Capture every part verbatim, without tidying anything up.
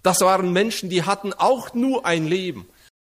Das waren Menschen, die hatten auch nur ein Leben.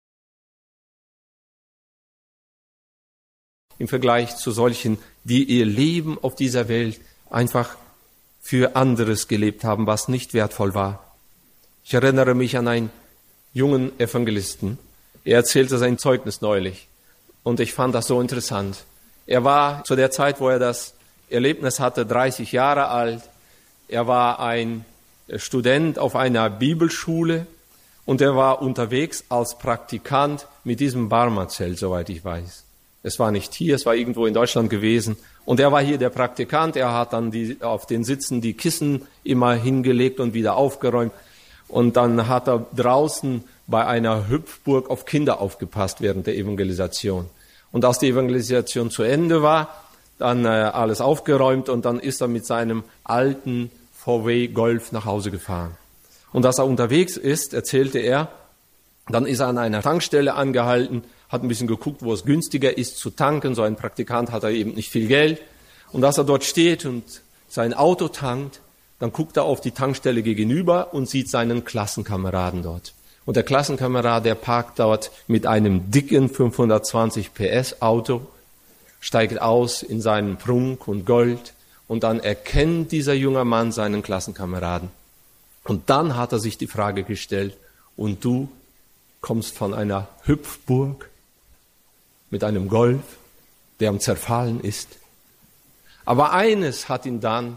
Im Vergleich zu solchen, die ihr Leben auf dieser Welt einfach für anderes gelebt haben, was nicht wertvoll war. Ich erinnere mich an einen jungen Evangelisten. Er erzählte sein Zeugnis neulich und ich fand das so interessant. Er war zu der Zeit, wo er das Erlebnis hatte, dreißig Jahre alt. Er war ein Student auf einer Bibelschule und er war unterwegs als Praktikant mit diesem Barmer-Zelt, soweit ich weiß. Es war nicht hier, es war irgendwo in Deutschland gewesen. Und er war hier der Praktikant, er hat dann die, auf den Sitzen die Kissen immer hingelegt und wieder aufgeräumt. Und dann hat er draußen bei einer Hüpfburg auf Kinder aufgepasst während der Evangelisation. Und als die Evangelisation zu Ende war, dann äh, alles aufgeräumt und dann ist er mit seinem alten V W Golf nach Hause gefahren. Und als er unterwegs ist, erzählte er, dann ist er an einer Tankstelle angehalten, hat ein bisschen geguckt, wo es günstiger ist zu tanken. So ein Praktikant hat er eben nicht viel Geld. Und als er dort steht und sein Auto tankt, dann guckt er auf die Tankstelle gegenüber und sieht seinen Klassenkameraden dort. Und der Klassenkamerad, der parkt dort mit einem dicken fünfhundertzwanzig P S Auto, steigt aus in seinen Prunk und Gold und dann erkennt dieser junge Mann seinen Klassenkameraden. Und dann hat er sich die Frage gestellt, und du kommst von einer Hüpfburg mit einem Golf, der am Zerfallen ist. Aber eines hat ihn dann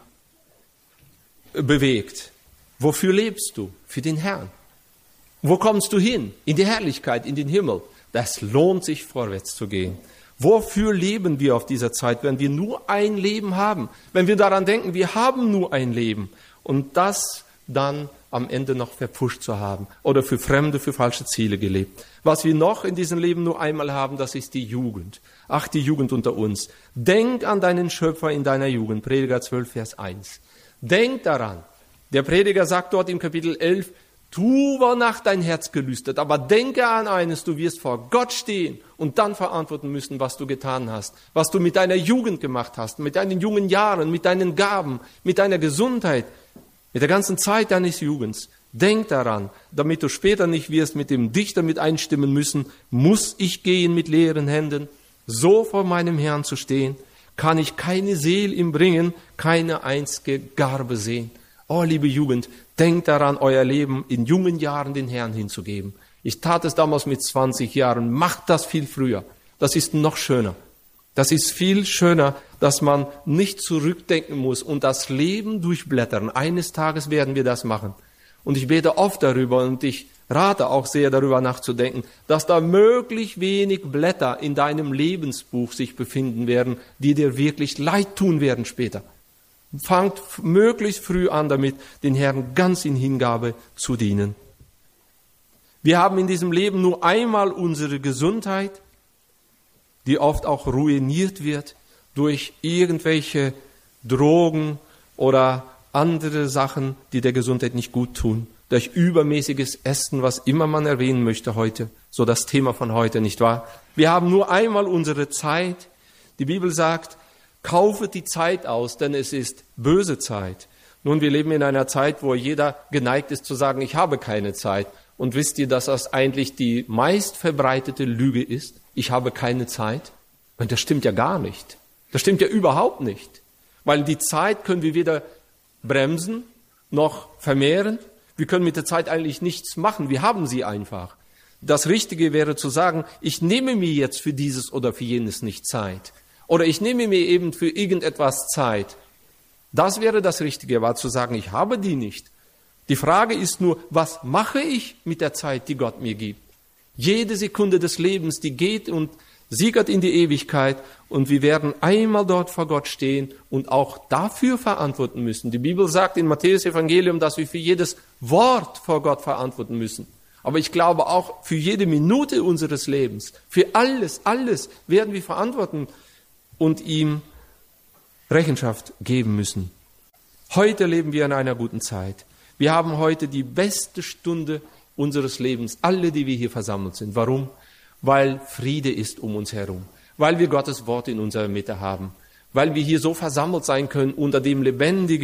bewegt. Wofür lebst du? Für den Herrn. Wo kommst du hin? In die Herrlichkeit, in den Himmel. Das lohnt sich, vorwärts zu gehen. Wofür leben wir auf dieser Zeit, wenn wir nur ein Leben haben? Wenn wir daran denken, wir haben nur ein Leben und das dann am Ende noch verpfuscht zu haben oder für Fremde, für falsche Ziele gelebt. Was wir noch in diesem Leben nur einmal haben, das ist die Jugend. Ach, die Jugend unter uns. Denk an deinen Schöpfer in deiner Jugend. Prediger zwölf, Vers eins. Denk daran. Der Prediger sagt dort im Kapitel elf, tu, wonach dein Herz gelüstet, aber denke an eines, du wirst vor Gott stehen und dann verantworten müssen, was du getan hast, was du mit deiner Jugend gemacht hast, mit deinen jungen Jahren, mit deinen Gaben, mit deiner Gesundheit, mit der ganzen Zeit deines Jugens. Denk daran, damit du später nicht wirst mit dem Dichter mit einstimmen müssen, muss ich gehen mit leeren Händen, so vor meinem Herrn zu stehen, kann ich keine Seel ihm bringen, keine einzige Garbe sehen. Oh, liebe Jugend, denkt daran, euer Leben in jungen Jahren den Herrn hinzugeben. Ich tat es damals mit zwanzig Jahren, macht das viel früher. Das ist noch schöner. Das ist viel schöner, dass man nicht zurückdenken muss und das Leben durchblättern. Eines Tages werden wir das machen. Und ich bete oft darüber und ich rate auch sehr darüber nachzudenken, dass da möglichst wenig Blätter in deinem Lebensbuch sich befinden werden, die dir wirklich leid tun werden später. Fangt möglichst früh an damit, den Herrn ganz in Hingabe zu dienen. Wir haben in diesem Leben nur einmal unsere Gesundheit, die oft auch ruiniert wird durch irgendwelche Drogen oder andere Sachen, die der Gesundheit nicht gut tun. Durch übermäßiges Essen, was immer man erwähnen möchte heute. So das Thema von heute, nicht wahr? Wir haben nur einmal unsere Zeit. Die Bibel sagt, kaufet die Zeit aus, denn es ist böse Zeit. Nun, wir leben in einer Zeit, wo jeder geneigt ist zu sagen, ich habe keine Zeit. Und wisst ihr, dass das eigentlich die meist verbreitete Lüge ist? Ich habe keine Zeit. Und das stimmt ja gar nicht. Das stimmt ja überhaupt nicht. Weil die Zeit können wir weder bremsen noch vermehren. Wir können mit der Zeit eigentlich nichts machen. Wir haben sie einfach. Das Richtige wäre zu sagen, ich nehme mir jetzt für dieses oder für jenes nicht Zeit. Oder ich nehme mir eben für irgendetwas Zeit. Das wäre das Richtige, war zu sagen, ich habe die nicht. Die Frage ist nur, was mache ich mit der Zeit, die Gott mir gibt? Jede Sekunde des Lebens, die geht und siegert in die Ewigkeit und wir werden einmal dort vor Gott stehen und auch dafür verantworten müssen. Die Bibel sagt in Matthäus Evangelium, dass wir für jedes Wort vor Gott verantworten müssen. Aber ich glaube auch für jede Minute unseres Lebens, für alles, alles werden wir verantworten und ihm Rechenschaft geben müssen. Heute leben wir in einer guten Zeit. Wir haben heute die beste Stunde unseres Lebens, alle, die wir hier versammelt sind. Warum? Weil Friede ist um uns herum, weil wir Gottes Wort in unserer Mitte haben, weil wir hier so versammelt sein können unter dem lebendigen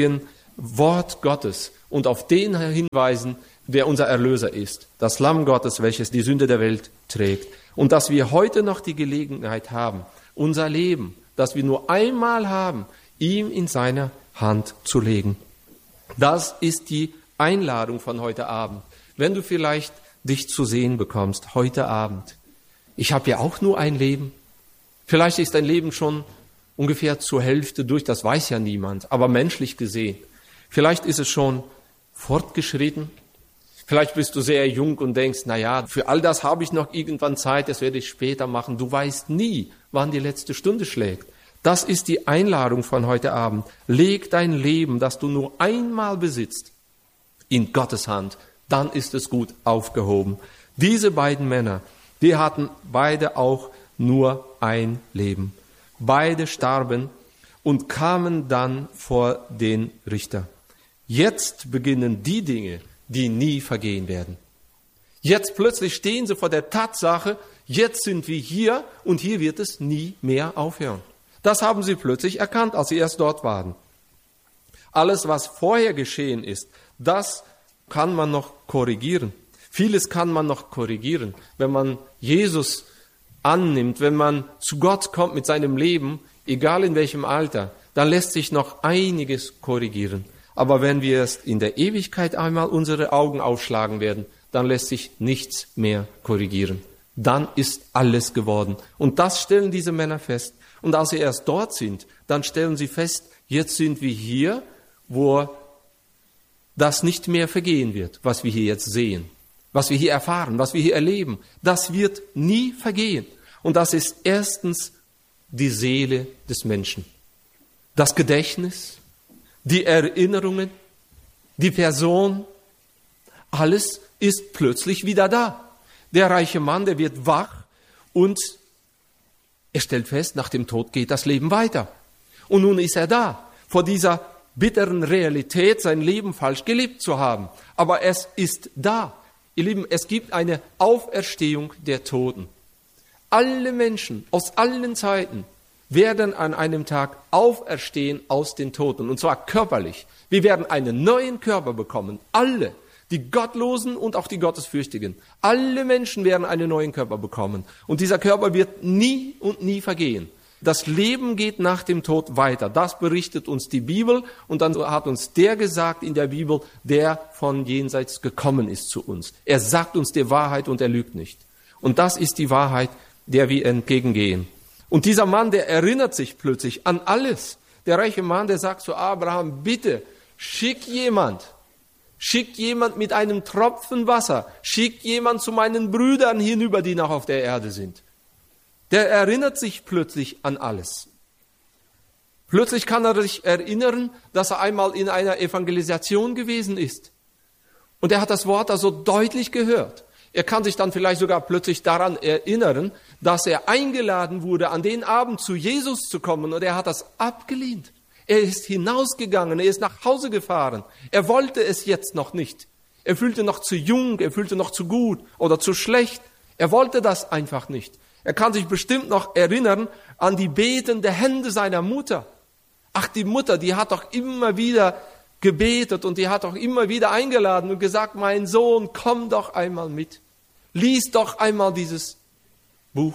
Wort Gottes und auf den hinweisen, der unser Erlöser ist, das Lamm Gottes, welches die Sünde der Welt trägt. Und dass wir heute noch die Gelegenheit haben, unser Leben, das wir nur einmal haben, ihm in seine Hand zu legen. Das ist die Einladung von heute Abend. Wenn du vielleicht dich zu sehen bekommst, heute Abend. Ich habe ja auch nur ein Leben. Vielleicht ist dein Leben schon ungefähr zur Hälfte durch, das weiß ja niemand, aber menschlich gesehen. Vielleicht ist es schon fortgeschritten. Vielleicht bist du sehr jung und denkst, na ja, für all das habe ich noch irgendwann Zeit, das werde ich später machen. Du weißt nie, wann die letzte Stunde schlägt. Das ist die Einladung von heute Abend. Leg dein Leben, das du nur einmal besitzt, in Gottes Hand. Dann ist es gut aufgehoben. Diese beiden Männer, die hatten beide auch nur ein Leben. Beide starben und kamen dann vor den Richter. Jetzt beginnen die Dinge, die nie vergehen werden. Jetzt plötzlich stehen sie vor der Tatsache, jetzt sind wir hier und hier wird es nie mehr aufhören. Das haben sie plötzlich erkannt, als sie erst dort waren. Alles, was vorher geschehen ist, das kann man noch korrigieren. Vieles kann man noch korrigieren. Wenn man Jesus annimmt, wenn man zu Gott kommt mit seinem Leben, egal in welchem Alter, dann lässt sich noch einiges korrigieren. Aber wenn wir erst in der Ewigkeit einmal unsere Augen aufschlagen werden, dann lässt sich nichts mehr korrigieren. Dann ist alles geworden. Und das stellen diese Männer fest. Und als sie erst dort sind, dann stellen sie fest, jetzt sind wir hier, wo das nicht mehr vergehen wird, was wir hier jetzt sehen, was wir hier erfahren, was wir hier erleben. Das wird nie vergehen. Und das ist erstens die Seele des Menschen. Das Gedächtnis, die Erinnerungen, die Person, alles ist plötzlich wieder da. Der reiche Mann, der wird wach und er stellt fest, nach dem Tod geht das Leben weiter. Und nun ist er da, vor dieser bitteren Realität, sein Leben falsch gelebt zu haben. Aber es ist da. Ihr Lieben, es gibt eine Auferstehung der Toten. Alle Menschen aus allen Zeiten werden an einem Tag auferstehen aus den Toten, und zwar körperlich. Wir werden einen neuen Körper bekommen, alle, die Gottlosen und auch die Gottesfürchtigen. Alle Menschen werden einen neuen Körper bekommen und dieser Körper wird nie und nie vergehen. Das Leben geht nach dem Tod weiter, das berichtet uns die Bibel und dann hat uns der gesagt in der Bibel, der von jenseits gekommen ist zu uns. Er sagt uns die Wahrheit und er lügt nicht. Und das ist die Wahrheit, der wir entgegengehen. Und dieser Mann, der erinnert sich plötzlich an alles. Der reiche Mann, der sagt zu Abraham, bitte, schick jemand, schick jemand mit einem Tropfen Wasser, schick jemand zu meinen Brüdern hinüber, die noch auf der Erde sind. Der erinnert sich plötzlich an alles. Plötzlich kann er sich erinnern, dass er einmal in einer Evangelisation gewesen ist. Und er hat das Wort also deutlich gehört. Er kann sich dann vielleicht sogar plötzlich daran erinnern, dass er eingeladen wurde, an den Abend zu Jesus zu kommen und er hat das abgelehnt. Er ist hinausgegangen, er ist nach Hause gefahren. Er wollte es jetzt noch nicht. Er fühlte noch zu jung, er fühlte noch zu gut oder zu schlecht. Er wollte das einfach nicht. Er kann sich bestimmt noch erinnern an die betende Hände seiner Mutter. Ach, die Mutter, die hat doch immer wieder gebetet und die hat doch immer wieder eingeladen und gesagt, mein Sohn, komm doch einmal mit. Lies doch einmal dieses Buch.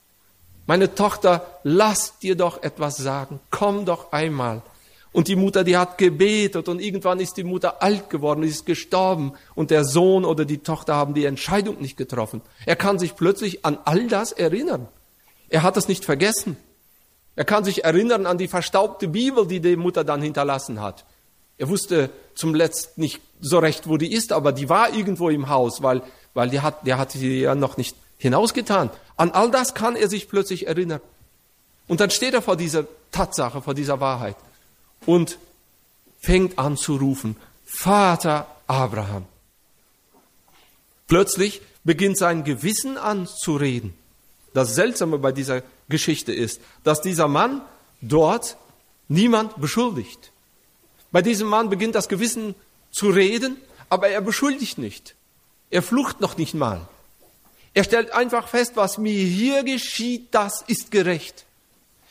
Meine Tochter, lass dir doch etwas sagen. Komm doch einmal. Und die Mutter, die hat gebetet und irgendwann ist die Mutter alt geworden, ist gestorben und der Sohn oder die Tochter haben die Entscheidung nicht getroffen. Er kann sich plötzlich an all das erinnern. Er hat es nicht vergessen. Er kann sich erinnern an die verstaubte Bibel, die die Mutter dann hinterlassen hat. Er wusste zum Letzten nicht so recht, wo die ist, aber die war irgendwo im Haus, weil, weil die hat, der hat sie ja noch nicht hinausgetan. An all das kann er sich plötzlich erinnern. Und dann steht er vor dieser Tatsache, vor dieser Wahrheit und fängt an zu rufen, Vater Abraham. Plötzlich beginnt sein Gewissen an zu reden. Das Seltsame bei dieser Geschichte ist, dass dieser Mann dort niemand beschuldigt. Bei diesem Mann beginnt das Gewissen zu reden, aber er beschuldigt nicht. Er flucht noch nicht mal. Er stellt einfach fest, was mir hier geschieht, das ist gerecht.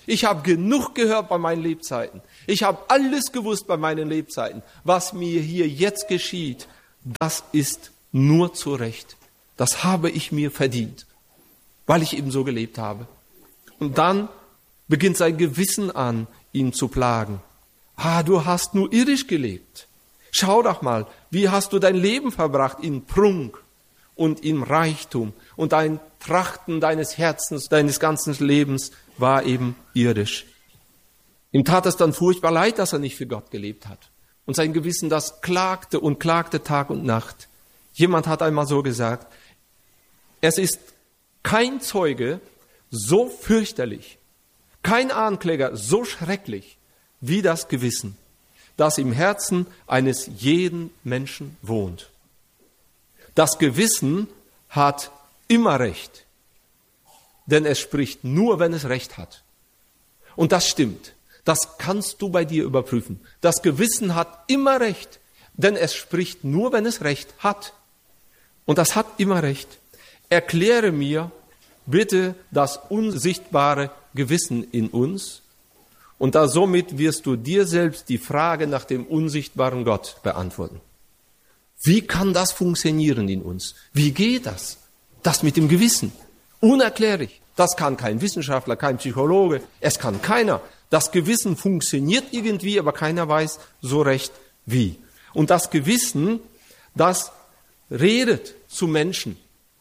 Ich habe genug gehört bei meinen Lebzeiten. Ich habe alles gewusst bei meinen Lebzeiten. Was mir hier jetzt geschieht, das ist nur zu Recht. Das habe ich mir verdient, weil ich eben so gelebt habe. Und dann beginnt sein Gewissen an, ihn zu plagen. Ah, du hast nur irdisch gelebt. Schau doch mal, wie hast du dein Leben verbracht in Prunk und in Reichtum. Und dein Trachten deines Herzens, deines ganzen Lebens war eben irdisch. Ihm tat es dann furchtbar leid, dass er nicht für Gott gelebt hat. Und sein Gewissen, das klagte und klagte Tag und Nacht. Jemand hat einmal so gesagt, es ist kein Zeuge so fürchterlich, kein Ankläger so schrecklich wie das Gewissen, das im Herzen eines jeden Menschen wohnt. Das Gewissen hat immer Recht, denn es spricht nur, wenn es Recht hat. Und das stimmt. Das kannst du bei dir überprüfen. Das Gewissen hat immer Recht, denn es spricht nur, wenn es Recht hat. Und das hat immer Recht. Erkläre mir bitte das unsichtbare Gewissen in uns, und da somit wirst du dir selbst die Frage nach dem unsichtbaren Gott beantworten. Wie kann das funktionieren in uns? Wie geht das? Das mit dem Gewissen. Unerklärlich. Das kann kein Wissenschaftler, kein Psychologe. Es kann keiner. Das Gewissen funktioniert irgendwie, aber keiner weiß so recht wie. Und das Gewissen, das redet zu Menschen.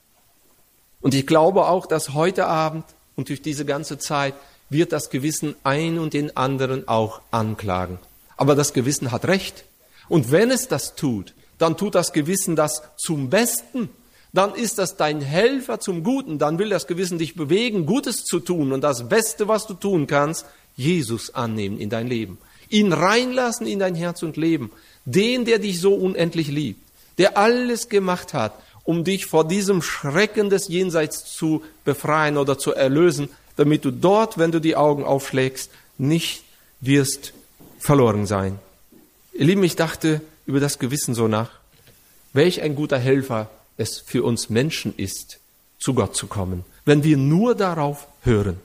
Und ich glaube auch, dass heute Abend und durch diese ganze Zeit wird das Gewissen ein und den anderen auch anklagen. Aber das Gewissen hat Recht. Und wenn es das tut, dann tut das Gewissen das zum Besten. Dann ist das dein Helfer zum Guten. Dann will das Gewissen dich bewegen, Gutes zu tun. Und das Beste, was du tun kannst, Jesus annehmen in dein Leben. Ihn reinlassen in dein Herz und Leben. Den, der dich so unendlich liebt. Der alles gemacht hat, um dich vor diesem Schrecken des Jenseits zu befreien oder zu erlösen, damit du dort, wenn du die Augen aufschlägst, nicht wirst verloren sein. Ihr Lieben, ich dachte über das Gewissen so nach, welch ein guter Helfer es für uns Menschen ist, zu Gott zu kommen, wenn wir nur darauf hören.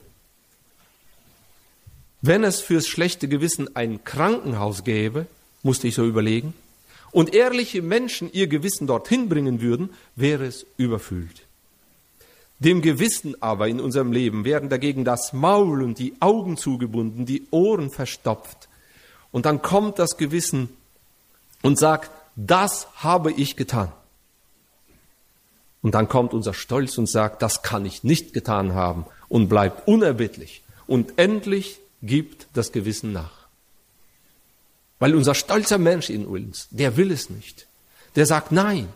Wenn es fürs schlechte Gewissen ein Krankenhaus gäbe, musste ich so überlegen, und ehrliche Menschen ihr Gewissen dorthin bringen würden, wäre es überfüllt. Dem Gewissen aber in unserem Leben werden dagegen das Maul und die Augen zugebunden, die Ohren verstopft. Und dann kommt das Gewissen und sagt, das habe ich getan. Und dann kommt unser Stolz und sagt, das kann ich nicht getan haben, und bleibt unerbittlich. Und endlich gibt das Gewissen nach. Weil unser stolzer Mensch in uns, der will es nicht. Der sagt nein.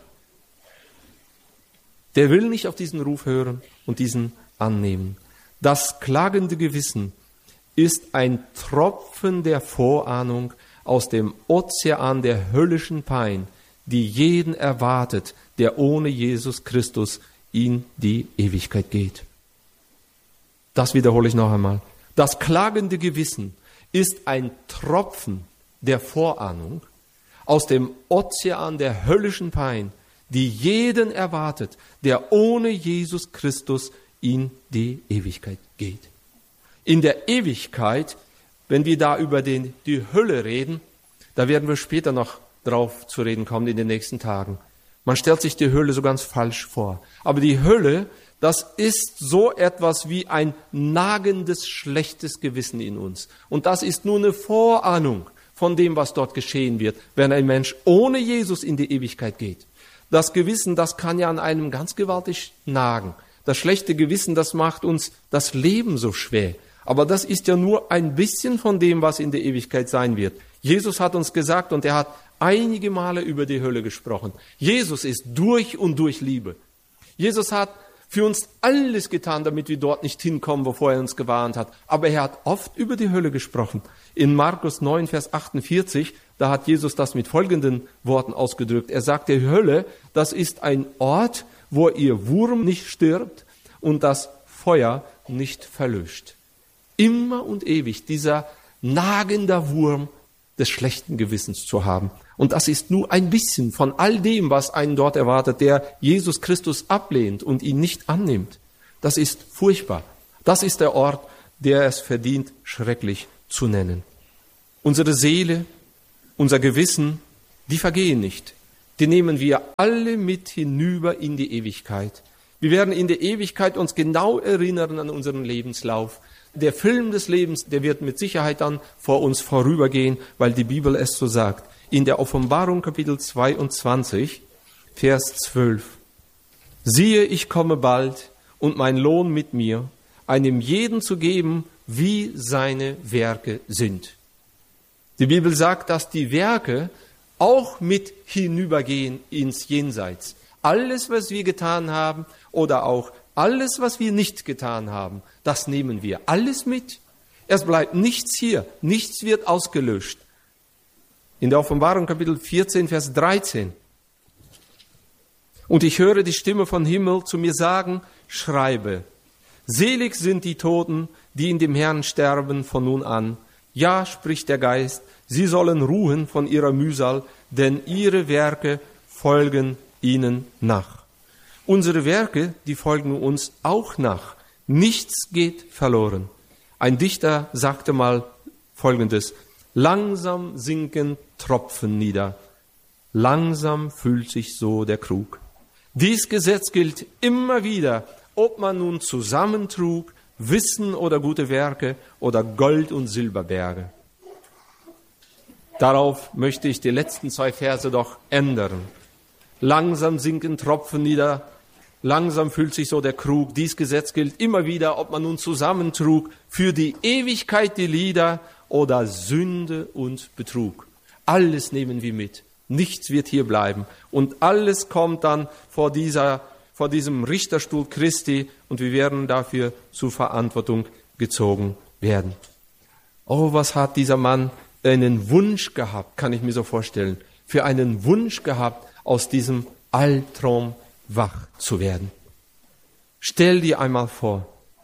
Der will nicht auf diesen Ruf hören und diesen annehmen. Das klagende Gewissen ist ein Tropfen der Vorahnung aus dem Ozean der höllischen Pein, die jeden erwartet, der ohne Jesus Christus in die Ewigkeit geht. Das wiederhole ich noch einmal. Das klagende Gewissen ist ein Tropfen der Vorahnung aus dem Ozean der höllischen Pein, die jeden erwartet, der ohne Jesus Christus in die Ewigkeit geht. In der Ewigkeit, wenn wir da über den, die Hölle reden, da werden wir später noch drauf zu reden kommen in den nächsten Tagen. Man stellt sich die Hölle so ganz falsch vor. Aber die Hölle, das ist so etwas wie ein nagendes, schlechtes Gewissen in uns. Und das ist nur eine Vorahnung von dem, was dort geschehen wird, wenn ein Mensch ohne Jesus in die Ewigkeit geht. Das Gewissen, das kann ja an einem ganz gewaltig nagen. Das schlechte Gewissen, das macht uns das Leben so schwer. Aber das ist ja nur ein bisschen von dem, was in der Ewigkeit sein wird. Jesus hat uns gesagt, und er hat einige Male über die Hölle gesprochen, Jesus ist durch und durch Liebe. Jesus hat für uns alles getan, damit wir dort nicht hinkommen, wovor er uns gewarnt hat. Aber er hat oft über die Hölle gesprochen. In Markus neun, Vers achtundvierzig, da hat Jesus das mit folgenden Worten ausgedrückt. Er sagt, die Hölle, das ist ein Ort, wo ihr Wurm nicht stirbt und das Feuer nicht verlöscht. Immer und ewig dieser nagender Wurm des schlechten Gewissens zu haben. Und das ist nur ein bisschen von all dem, was einen dort erwartet, der Jesus Christus ablehnt und ihn nicht annimmt. Das ist furchtbar. Das ist der Ort der es verdient, schrecklich zu nennen. Unsere Seele, unser Gewissen, die vergehen nicht. Die nehmen wir alle mit hinüber in die Ewigkeit. Wir werden in der Ewigkeit uns genau erinnern an unseren Lebenslauf. Der Film des Lebens, der wird mit Sicherheit dann vor uns vorübergehen, weil die Bibel es so sagt. In der Offenbarung Kapitel zweiundzwanzig, Vers zwölf. Siehe, ich komme bald und mein Lohn mit mir, einem jeden zu geben, wie seine Werke sind. Die Bibel sagt, dass die Werke auch mit hinübergehen ins Jenseits. Alles, was wir getan haben oder auch alles, was wir nicht getan haben, das nehmen wir alles mit. Es bleibt nichts hier, nichts wird ausgelöscht. In der Offenbarung Kapitel vierzehn, Vers dreizehn. Und ich höre die Stimme vom Himmel zu mir sagen, schreibe, selig sind die Toten, die in dem Herrn sterben von nun an. Ja, spricht der Geist, sie sollen ruhen von ihrer Mühsal, denn ihre Werke folgen ihnen nach. Unsere Werke, die folgen uns auch nach. Nichts geht verloren. Ein Dichter sagte mal Folgendes, langsam sinken Tropfen nieder, langsam füllt sich so der Krug. Dies Gesetz gilt immer wieder, ob man nun zusammentrug, Wissen oder gute Werke oder Gold- und Silberberge. Darauf möchte ich die letzten zwei Verse doch ändern. Langsam sinken Tropfen nieder, langsam füllt sich so der Krug. Dies Gesetz gilt immer wieder, ob man nun zusammentrug, für die Ewigkeit die Lieder oder Sünde und Betrug. Alles nehmen wir mit. Nichts wird hier bleiben. Und alles kommt dann vor dieser, vor diesem Richterstuhl Christi und wir werden dafür zur Verantwortung gezogen werden. Oh, was hat dieser Mann einen Wunsch gehabt, kann ich mir so vorstellen, für einen Wunsch gehabt, aus diesem Albtraum wach zu werden. Stell dir einmal vor,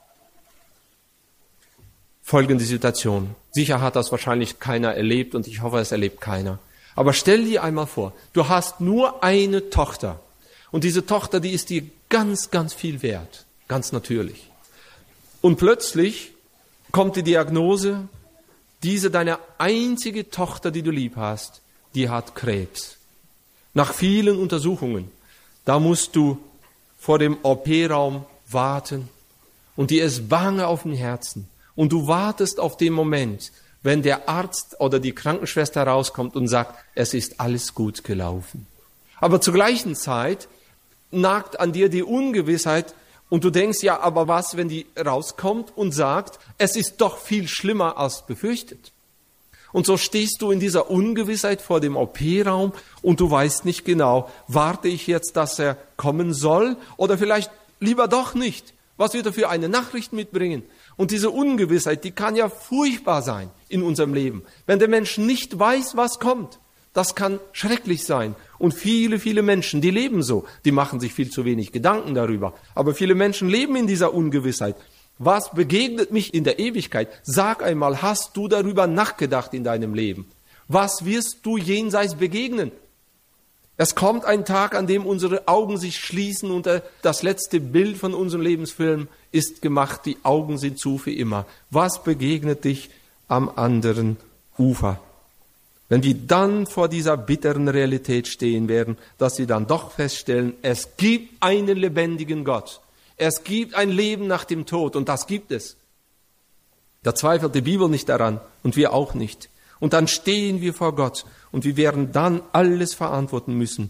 folgende Situation. Sicher hat das wahrscheinlich keiner erlebt und ich hoffe, es erlebt keiner. Aber stell dir einmal vor, du hast nur eine Tochter und diese Tochter, die ist dir ganz, ganz viel wert, ganz natürlich. Und plötzlich kommt die Diagnose, diese deine einzige Tochter, die du lieb hast, die hat Krebs. Nach vielen Untersuchungen, da musst du vor dem O P-Raum warten und dir ist bange auf dem Herzen und du wartest auf den Moment, wenn der Arzt oder die Krankenschwester rauskommt und sagt, es ist alles gut gelaufen. Aber zur gleichen Zeit nagt an dir die Ungewissheit und du denkst, ja, aber was, wenn die rauskommt und sagt, es ist doch viel schlimmer als befürchtet. Und so stehst du in dieser Ungewissheit vor dem O P-Raum und du weißt nicht genau, warte ich jetzt, dass er kommen soll oder vielleicht lieber doch nicht. Was wird er für eine Nachricht mitbringen? Und diese Ungewissheit, die kann ja furchtbar sein in unserem Leben. Wenn der Mensch nicht weiß, was kommt, das kann schrecklich sein. Und viele, viele Menschen, die leben so, die machen sich viel zu wenig Gedanken darüber. Aber viele Menschen leben in dieser Ungewissheit. Was begegnet mich in der Ewigkeit? Sag einmal, hast du darüber nachgedacht in deinem Leben? Was wirst du jenseits begegnen? Es kommt ein Tag, an dem unsere Augen sich schließen und das letzte Bild von unserem Lebensfilm ist gemacht. Die Augen sind zu für immer. Was begegnet dich am anderen Ufer? Wenn wir dann vor dieser bitteren Realität stehen werden, dass wir dann doch feststellen, es gibt einen lebendigen Gott. Es gibt ein Leben nach dem Tod und das gibt es. Da zweifelt die Bibel nicht daran und wir auch nicht. Und dann stehen wir vor Gott und wir werden dann alles verantworten müssen.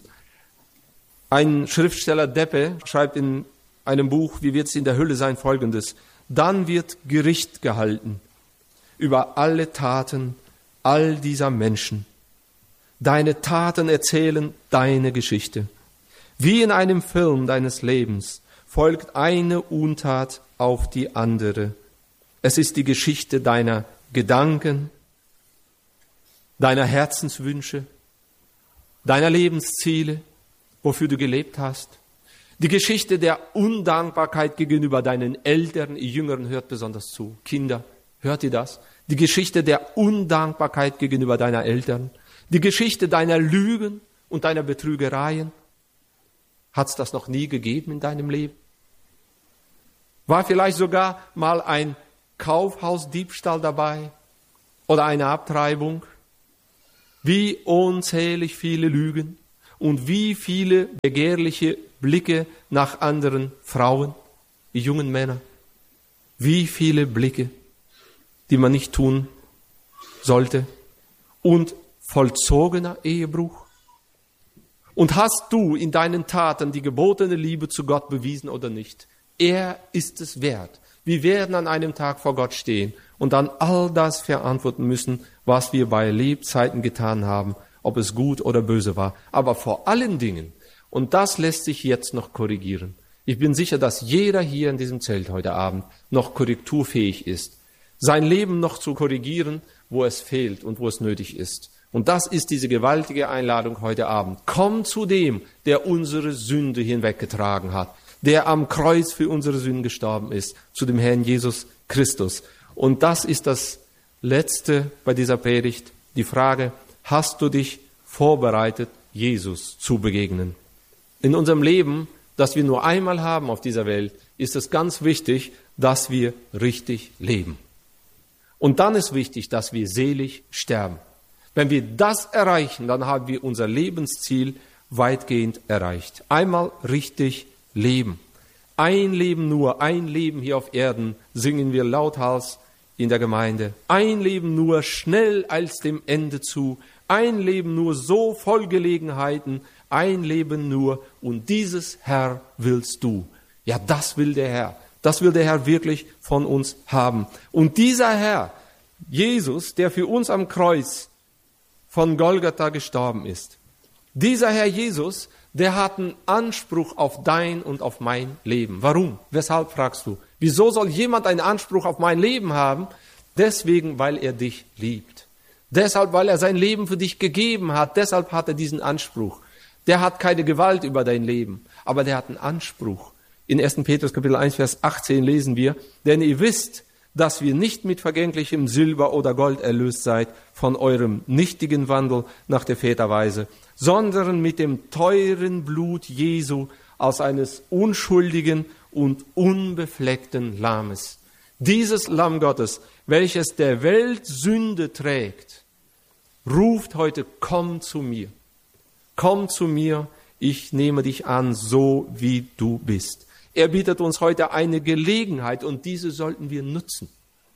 Ein Schriftsteller Deppe schreibt in einem Buch, wie wird es in der Hölle sein, Folgendes. Dann wird Gericht gehalten über alle Taten all dieser Menschen. Deine Taten erzählen deine Geschichte. Wie in einem Film deines Lebens folgt eine Untat auf die andere. Es ist die Geschichte deiner Gedanken, deiner Herzenswünsche, deiner Lebensziele, wofür du gelebt hast. Die Geschichte der Undankbarkeit gegenüber deinen Eltern, ihr Jüngeren hört besonders zu. Kinder, hört ihr das? Die Geschichte der Undankbarkeit gegenüber deiner Eltern. Die Geschichte deiner Lügen und deiner Betrügereien. Hat es das noch nie gegeben in deinem Leben? War vielleicht sogar mal ein Kaufhausdiebstahl dabei oder eine Abtreibung. Wie unzählig viele Lügen und wie viele begehrliche Blicke nach anderen Frauen, wie jungen Männer. Wie viele Blicke, die man nicht tun sollte. Und vollzogener Ehebruch. Und hast du in deinen Taten die gebotene Liebe zu Gott bewiesen oder nicht? Er ist es wert. Wir werden an einem Tag vor Gott stehen und dann all das verantworten müssen, was wir bei Lebzeiten getan haben, ob es gut oder böse war. Aber vor allen Dingen, und das lässt sich jetzt noch korrigieren, ich bin sicher, dass jeder hier in diesem Zelt heute Abend noch korrekturfähig ist, sein Leben noch zu korrigieren, wo es fehlt und wo es nötig ist. Und das ist diese gewaltige Einladung heute Abend. Komm zu dem, der unsere Sünde hinweggetragen hat, der am Kreuz für unsere Sünden gestorben ist, zu dem Herrn Jesus Christus. Und das ist das Letzte bei dieser Predigt, die Frage, hast du dich vorbereitet, Jesus zu begegnen? In unserem Leben, das wir nur einmal haben auf dieser Welt, ist es ganz wichtig, dass wir richtig leben. Und dann ist wichtig, dass wir selig sterben. Wenn wir das erreichen, dann haben wir unser Lebensziel weitgehend erreicht. Einmal richtig leben. Ein Leben nur, ein Leben hier auf Erden, singen wir lauthals in der Gemeinde. Ein Leben nur, schnell als dem Ende zu. Ein Leben nur, so voll Gelegenheiten. Ein Leben nur, und dieses, Herr, willst du. Ja, das will der Herr. Das will der Herr wirklich von uns haben. Und dieser Herr, Jesus, der für uns am Kreuz von Golgatha gestorben ist, dieser Herr Jesus, der hat einen Anspruch auf dein und auf mein Leben. Warum? Weshalb, fragst du? Wieso soll jemand einen Anspruch auf mein Leben haben? Deswegen, weil er dich liebt. Deshalb, weil er sein Leben für dich gegeben hat. Deshalb hat er diesen Anspruch. Der hat keine Gewalt über dein Leben, aber der hat einen Anspruch. In ersten Petrus Kapitel eins, Vers achtzehn lesen wir, denn ihr wisst, dass wir nicht mit vergänglichem Silber oder Gold erlöst seid von eurem nichtigen Wandel nach der Väterweise, sondern mit dem teuren Blut Jesu als eines unschuldigen und unbefleckten Lammes. Dieses Lamm Gottes, welches der Welt Sünde trägt, ruft heute, komm zu mir. Komm zu mir, ich nehme dich an, so wie du bist. Er bietet uns heute eine Gelegenheit und diese sollten wir nutzen.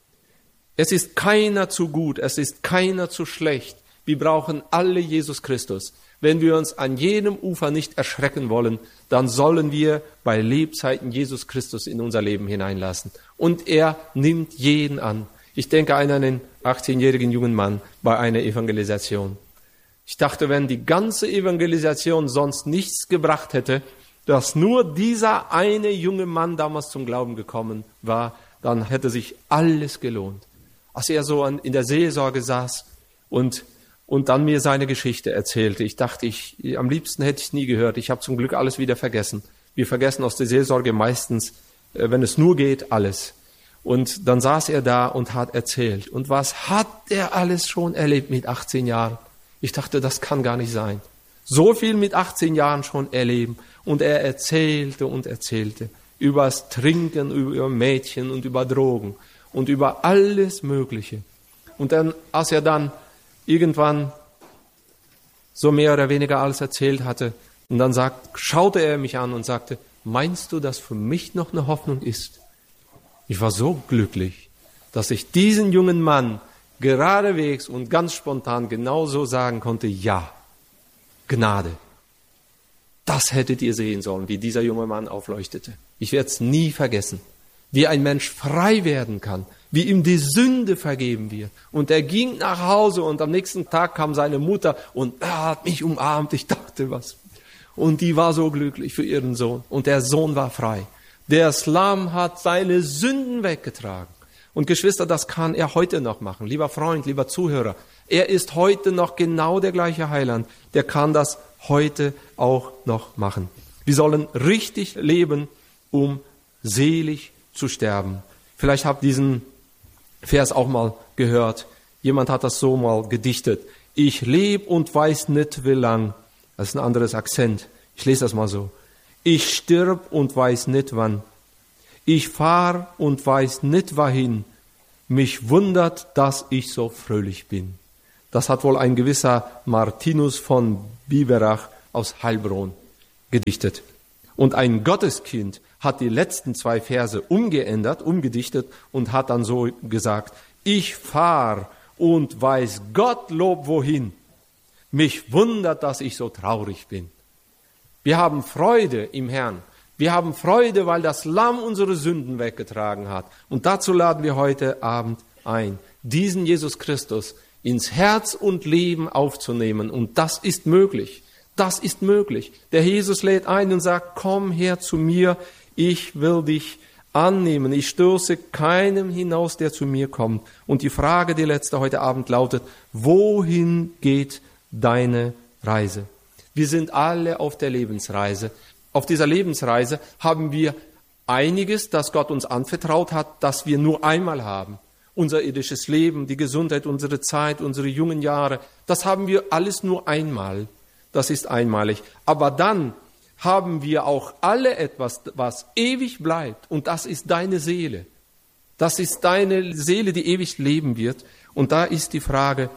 Es ist keiner zu gut, es ist keiner zu schlecht. Wir brauchen alle Jesus Christus. Wenn wir uns an jenem Ufer nicht erschrecken wollen, dann sollen wir bei Lebzeiten Jesus Christus in unser Leben hineinlassen. Und er nimmt jeden an. Ich denke an einen achtzehnjährigen jungen Mann bei einer Evangelisation. Ich dachte, wenn die ganze Evangelisation sonst nichts gebracht hätte, dass nur dieser eine junge Mann damals zum Glauben gekommen war, dann hätte sich alles gelohnt. Als er so an, in der Seelsorge saß und, und dann mir seine Geschichte erzählte, ich dachte, ich, am liebsten hätte ich es nie gehört. Ich habe zum Glück alles wieder vergessen. Wir vergessen aus der Seelsorge meistens, wenn es nur geht, alles. Und dann saß er da und hat erzählt. Und was hat er alles schon erlebt mit achtzehn Jahren? Ich dachte, das kann gar nicht sein. So viel mit achtzehn Jahren schon erleben. Und er erzählte und erzählte über das Trinken, über Mädchen und über Drogen und über alles Mögliche. Und dann, als er dann irgendwann so mehr oder weniger alles erzählt hatte, und dann sagt, schaute er mich an und sagte, meinst du, dass für mich noch eine Hoffnung ist? Ich war so glücklich, dass ich diesen jungen Mann geradewegs und ganz spontan genauso sagen konnte, ja, Gnade. Das hättet ihr sehen sollen, wie dieser junge Mann aufleuchtete. Ich werde es nie vergessen, wie ein Mensch frei werden kann, wie ihm die Sünde vergeben wird. Und er ging nach Hause und am nächsten Tag kam seine Mutter und er hat mich umarmt. Ich dachte, was? Und die war so glücklich für ihren Sohn. Und der Sohn war frei. Der Islam hat seine Sünden weggetragen. Und Geschwister, das kann er heute noch machen. Lieber Freund, lieber Zuhörer, er ist heute noch genau der gleiche Heiland. Der kann das heute auch noch machen. Wir sollen richtig leben, um selig zu sterben. Vielleicht habt ihr diesen Vers auch mal gehört. Jemand hat das so mal gedichtet. Ich lebe und weiß nicht wie lang. Das ist ein anderes Akzent. Ich lese das mal so. Ich stirb und weiß nicht wann. Ich fahr und weiß nicht wohin. mich wundert, dass ich so fröhlich bin. Das hat wohl ein gewisser Martinus von Biberach aus Heilbronn gedichtet. Und ein Gotteskind hat die letzten zwei Verse umgeändert, umgedichtet und hat dann so gesagt: Ich fahr und weiß Gottlob wohin. Mich wundert, dass ich so traurig bin. Wir haben Freude im Herrn. Wir haben Freude, weil das Lamm unsere Sünden weggetragen hat. Und dazu laden wir heute Abend ein, diesen Jesus Christus ins Herz und Leben aufzunehmen. Und das ist möglich. Das ist möglich. Der Jesus lädt ein und sagt: Komm her zu mir, ich will dich annehmen. Ich stoße keinem hinaus, der zu mir kommt. Und die Frage, die letzte heute Abend lautet: Wohin geht deine Reise? Wir sind alle auf der Lebensreise. Auf dieser Lebensreise haben wir einiges, das Gott uns anvertraut hat, das wir nur einmal haben. Unser irdisches Leben, die Gesundheit, unsere Zeit, unsere jungen Jahre, das haben wir alles nur einmal. Das ist einmalig. Aber dann haben wir auch alle etwas, was ewig bleibt. Und das ist deine Seele. Das ist deine Seele, die ewig leben wird. Und da ist die Frage: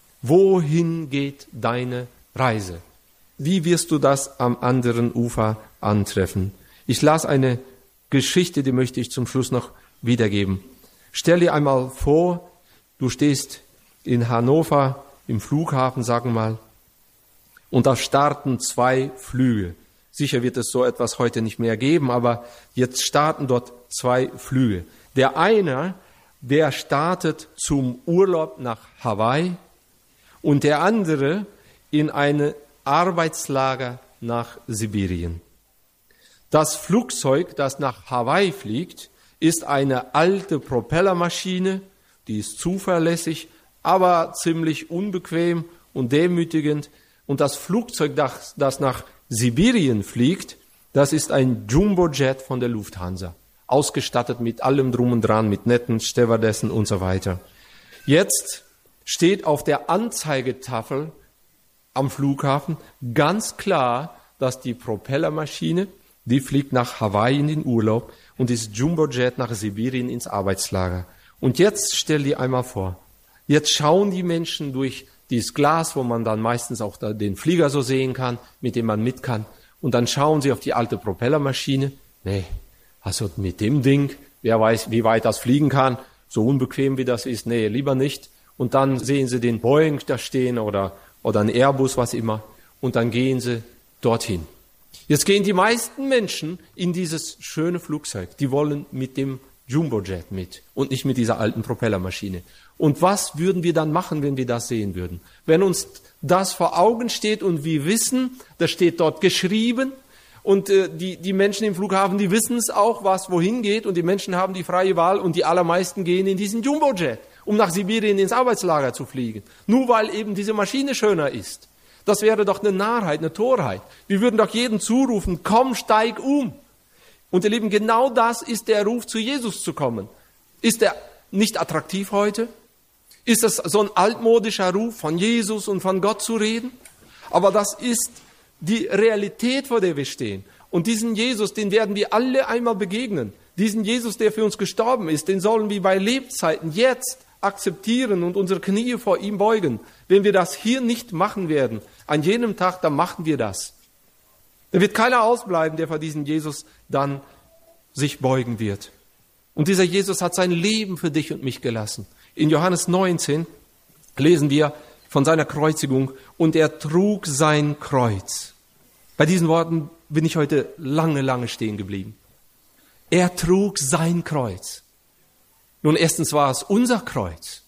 Wohin geht deine Reise? Wie wirst du das am anderen Ufer antreffen? Ich las eine Geschichte, die möchte ich zum Schluss noch wiedergeben. Stell dir einmal vor, du stehst in Hannover im Flughafen, sagen wir mal, und da starten zwei Flüge. Sicher wird es so etwas heute nicht mehr geben, aber jetzt starten dort zwei Flüge. Der eine, der startet zum Urlaub nach Hawaii und der andere in eine Arbeitslager nach Sibirien. Das Flugzeug, das nach Hawaii fliegt, ist eine alte Propellermaschine, die ist zuverlässig, aber ziemlich unbequem und demütigend. Und das Flugzeug, das, das nach Sibirien fliegt, das ist ein Jumbojet von der Lufthansa, ausgestattet mit allem drum und dran, mit netten Stewardessen und so weiter. Jetzt steht auf der Anzeigetafel am Flughafen ganz klar, dass die Propellermaschine, die fliegt nach Hawaii in den Urlaub und das Jumbojet nach Sibirien ins Arbeitslager. Und jetzt stell dir einmal vor, jetzt schauen die Menschen durch dieses Glas, wo man dann meistens auch da den Flieger so sehen kann, mit dem man mit kann, und dann schauen sie auf die alte Propellermaschine. Nee, also mit dem Ding, wer weiß, wie weit das fliegen kann, so unbequem wie das ist, nee, lieber nicht. Und dann sehen sie den Boeing da stehen oder oder ein Airbus, was immer, und dann gehen sie dorthin. Jetzt gehen die meisten Menschen in dieses schöne Flugzeug. Die wollen mit dem Jumbojet mit und nicht mit dieser alten Propellermaschine. Und was würden wir dann machen, wenn wir das sehen würden? Wenn uns das vor Augen steht und wir wissen, das steht dort geschrieben, und äh, die, die Menschen im Flughafen, die wissen es auch, was wohin geht, und die Menschen haben die freie Wahl und die allermeisten gehen in diesen Jumbojet, um nach Sibirien ins Arbeitslager zu fliegen. Nur weil eben diese Maschine schöner ist. Das wäre doch eine Narrheit, eine Torheit. Wir würden doch jedem zurufen: Komm, steig um. Und ihr Lieben, genau das ist der Ruf, zu Jesus zu kommen. Ist der nicht attraktiv heute? Ist das so ein altmodischer Ruf, von Jesus und von Gott zu reden? Aber das ist die Realität, vor der wir stehen. Und diesen Jesus, den werden wir alle einmal begegnen. Diesen Jesus, der für uns gestorben ist, den sollen wir bei Lebzeiten jetzt akzeptieren und unsere Knie vor ihm beugen. Wenn wir das hier nicht machen werden, an jenem Tag, dann machen wir das. Da wird keiner ausbleiben, der vor diesem Jesus dann sich beugen wird. Und dieser Jesus hat sein Leben für dich und mich gelassen. In Johannes neunzehn lesen wir von seiner Kreuzigung: Und er trug sein Kreuz. Bei diesen Worten bin ich heute lange, lange stehen geblieben. Er trug sein Kreuz. Nun, erstens war es unser Kreuz.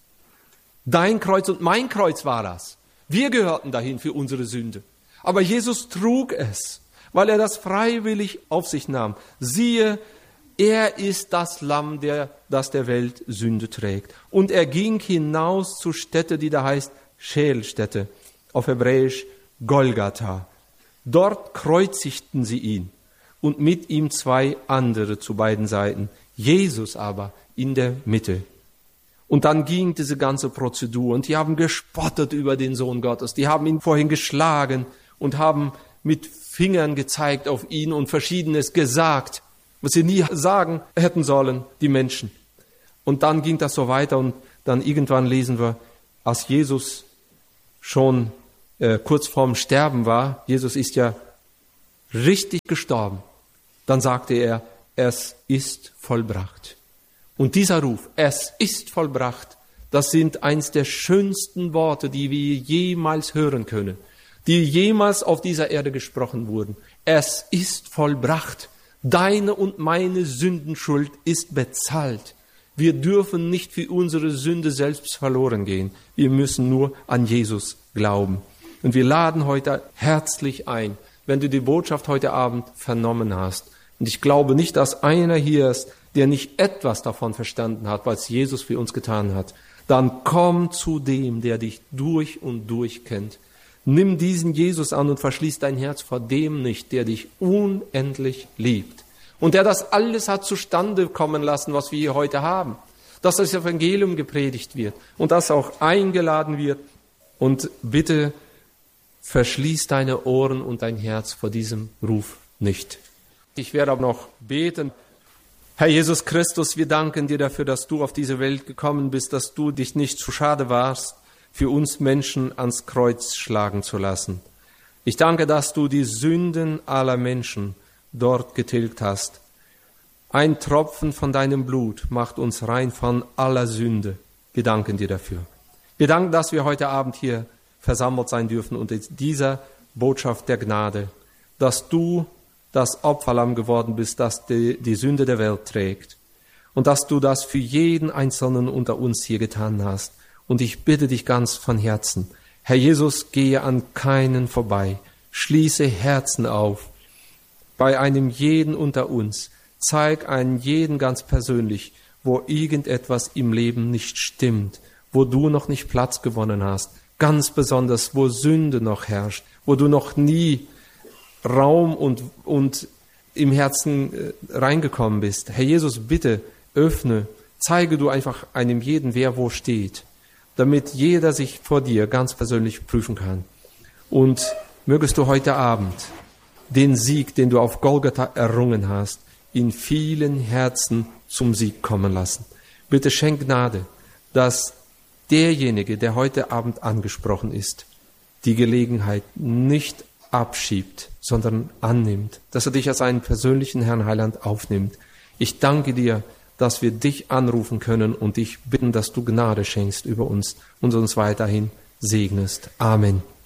Dein Kreuz und mein Kreuz war das. Wir gehörten dahin für unsere Sünde. Aber Jesus trug es, weil er das freiwillig auf sich nahm. Siehe, er ist das Lamm, der, das der Welt Sünde trägt. Und er ging hinaus zur Stätte, die da heißt Scheelstätte, auf Hebräisch Golgatha. Dort kreuzigten sie ihn und mit ihm zwei andere zu beiden Seiten. Jesus aber in der Mitte. Und dann ging diese ganze Prozedur und die haben gespottet über den Sohn Gottes. Die haben ihn vorhin geschlagen und haben mit Fingern gezeigt auf ihn und Verschiedenes gesagt, was sie nie sagen hätten sollen, die Menschen. Und dann ging das so weiter und dann irgendwann lesen wir, als Jesus schon äh, kurz vorm Sterben war, Jesus ist ja richtig gestorben, dann sagte er, es ist vollbracht. Und dieser Ruf, es ist vollbracht, das sind eins der schönsten Worte, die wir jemals hören können, die jemals auf dieser Erde gesprochen wurden. Es ist vollbracht. Deine und meine Sündenschuld ist bezahlt. Wir dürfen nicht für unsere Sünde selbst verloren gehen. Wir müssen nur an Jesus glauben. Und wir laden heute herzlich ein, wenn du die Botschaft heute Abend vernommen hast. Und ich glaube nicht, dass einer hier ist, der nicht etwas davon verstanden hat, was Jesus für uns getan hat. Dann komm zu dem, der dich durch und durch kennt. Nimm diesen Jesus an und verschließ dein Herz vor dem nicht, der dich unendlich liebt. Und der das alles hat zustande kommen lassen, was wir hier heute haben. Dass das Evangelium gepredigt wird und dass auch eingeladen wird. Und bitte verschließ deine Ohren und dein Herz vor diesem Ruf nicht. Ich werde aber noch beten. Herr Jesus Christus, wir danken dir dafür, dass du auf diese Welt gekommen bist, dass du dich nicht zu schade warst, für uns Menschen ans Kreuz schlagen zu lassen. Ich danke, dass du die Sünden aller Menschen dort getilgt hast. Ein Tropfen von deinem Blut macht uns rein von aller Sünde. Wir danken dir dafür. Wir danken, dass wir heute Abend hier versammelt sein dürfen und in dieser Botschaft der Gnade, dass du das Opferlamm geworden bist, das die, die Sünde der Welt trägt und dass du das für jeden Einzelnen unter uns hier getan hast. Und ich bitte dich ganz von Herzen, Herr Jesus, gehe an keinen vorbei, schließe Herzen auf, bei einem jeden unter uns, zeig einen jeden ganz persönlich, wo irgendetwas im Leben nicht stimmt, wo du noch nicht Platz gewonnen hast, ganz besonders, wo Sünde noch herrscht, wo du noch nie Raum und, und im Herzen äh, reingekommen bist. Herr Jesus, bitte öffne, zeige du einfach einem jeden, wer wo steht, damit jeder sich vor dir ganz persönlich prüfen kann. Und mögest du heute Abend den Sieg, den du auf Golgatha errungen hast, in vielen Herzen zum Sieg kommen lassen. Bitte schenk Gnade, dass derjenige, der heute Abend angesprochen ist, die Gelegenheit nicht abschiebt, sondern annimmt, dass er dich als einen persönlichen Herrn Heiland aufnimmt. Ich danke dir, dass wir dich anrufen können und dich bitten, dass du Gnade schenkst über uns und uns weiterhin segnest. Amen.